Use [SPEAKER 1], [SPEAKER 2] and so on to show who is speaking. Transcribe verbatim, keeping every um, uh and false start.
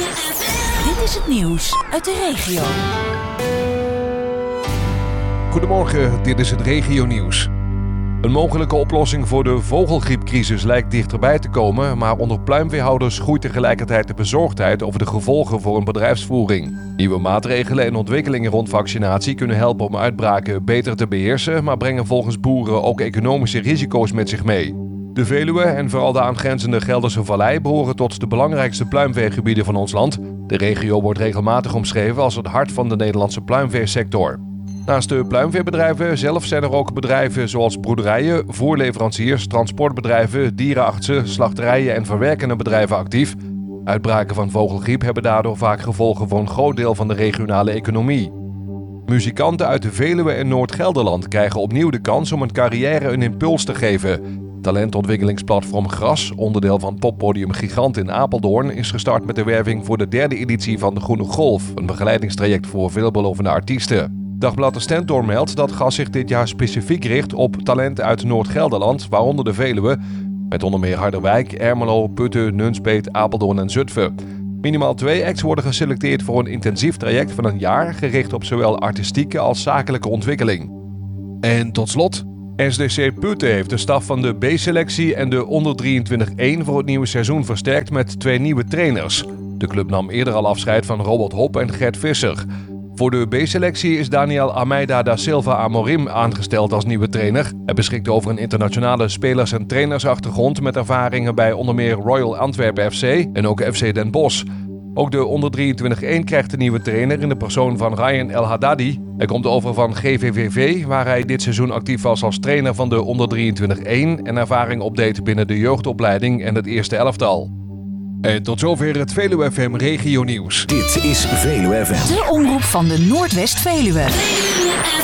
[SPEAKER 1] Dit is het nieuws uit de regio.
[SPEAKER 2] Goedemorgen, dit is het regionieuws. Een mogelijke oplossing voor de vogelgriepcrisis lijkt dichterbij te komen, maar onder pluimveehouders groeit tegelijkertijd de bezorgdheid over de gevolgen voor een bedrijfsvoering. Nieuwe maatregelen en ontwikkelingen rond vaccinatie kunnen helpen om uitbraken beter te beheersen, maar brengen volgens boeren ook economische risico's met zich mee. De Veluwe en vooral de aangrenzende Gelderse Vallei behoren tot de belangrijkste pluimveegebieden van ons land. De regio wordt regelmatig omschreven als het hart van de Nederlandse pluimveesector. Naast de pluimveebedrijven zelf zijn er ook bedrijven zoals broederijen, voerleveranciers, transportbedrijven, dierenartsen, slachterijen en verwerkende bedrijven actief. Uitbraken van vogelgriep hebben daardoor vaak gevolgen voor een groot deel van de regionale economie. Muzikanten uit de Veluwe en Noord-Gelderland krijgen opnieuw de kans om een carrière een impuls te geven. Talentontwikkelingsplatform Gras, onderdeel van poppodium Gigant in Apeldoorn, is gestart met de werving voor de derde editie van de Groene Golf, een begeleidingstraject voor veelbelovende artiesten. Dagblad de Stentor meldt dat Gas zich dit jaar specifiek richt op talenten uit Noord-Gelderland, waaronder de Veluwe, met onder meer Harderwijk, Ermelo, Putten, Nunspeet, Apeldoorn en Zutphen. Minimaal twee acts worden geselecteerd voor een intensief traject van een jaar, gericht op zowel artistieke als zakelijke ontwikkeling. En tot slot, S D C Putten heeft de staf van de B-selectie en de onder drieëntwintig één voor het nieuwe seizoen versterkt met twee nieuwe trainers. De club nam eerder al afscheid van Robert Hop en Gert Visser. Voor de B-selectie is Daniel Almeida da Silva Amorim aangesteld als nieuwe trainer. Hij beschikt over een internationale spelers- en trainersachtergrond met ervaringen bij onder meer Royal Antwerp F C en ook F C Den Bosch. Ook de onder drieëntwintig één krijgt een nieuwe trainer in de persoon van Ryan El Haddadi. Hij komt over van G V V V, waar hij dit seizoen actief was als trainer van de onder drieëntwintig één en ervaring opdeed binnen de jeugdopleiding en het eerste elftal. En tot zover het Veluwe F M Regio Nieuws.
[SPEAKER 3] Dit is Veluwe F M.
[SPEAKER 1] De omroep van de Noordwest-Veluwe.